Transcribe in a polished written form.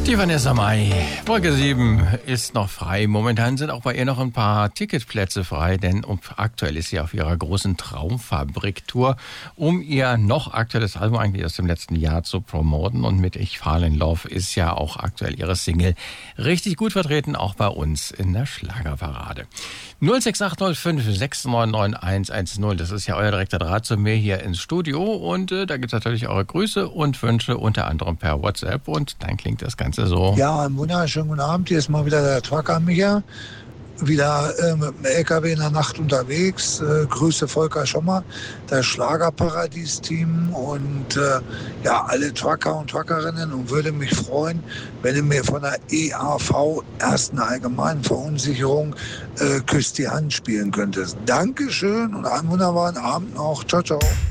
Die Vanessa Mai, Wolke 7 ist noch frei. Momentan sind auch bei ihr noch ein paar Ticketplätze frei, denn aktuell ist sie auf ihrer großen Traumfabrik-Tour, um ihr noch aktuelles Album eigentlich aus dem letzten Jahr zu promoten. Und mit Ich Fall in Love ist ja auch aktuell ihre Single richtig gut vertreten, auch bei uns in der Schlagerparade. 06805 699 110, das ist ja euer direkter Draht zu mir hier ins Studio. Und da gibt es natürlich eure Grüße und Wünsche, unter anderem per WhatsApp. Und dann klingt das Ganze so. Ja, einen wunderschönen guten Abend. Hier ist mal wieder der Trucker Micha. Wieder mit dem LKW in der Nacht unterwegs. Grüße Volker Schommer, das Schlagerparadies-Team und ja, alle Trucker und Truckerinnen, und würde mich freuen, wenn ihr mir von der EAV, ersten allgemeinen Verunsicherung, Küsst die Hand spielen könntest. Dankeschön und einen wunderbaren Abend noch. Ciao, ciao.